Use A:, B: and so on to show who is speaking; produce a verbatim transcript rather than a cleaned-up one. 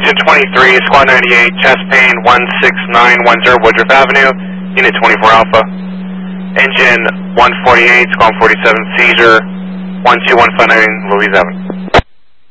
A: Engine twenty-three, Squad ninety-eight, chest pain one six nine one zero, Woodruff Avenue, Unit twenty-four Alpha. Engine one forty-eight, Squad forty-seven, seizure one two one five nine, Louise Avenue.